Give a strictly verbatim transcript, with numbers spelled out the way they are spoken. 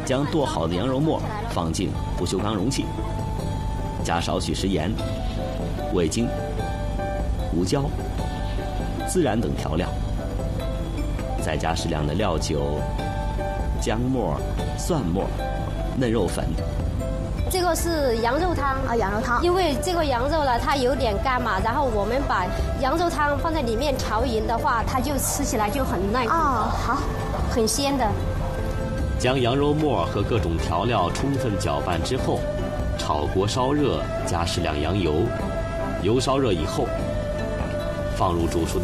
将剁好的羊肉末放进不锈钢容器，加少许食盐、味精、胡椒、孜然等调料，再加适量的料酒、姜末、蒜末、嫩肉粉。 这个是羊肉汤啊，羊肉汤。 因为这个羊肉呢，它有点干嘛，然后我们把羊肉汤放在里面调匀的话，它就吃起来就很嫩哦，好， 很鲜的。 将羊肉末和各种调料充分搅拌之后，炒锅烧热，加适量羊油，油烧热以后，放入煮熟的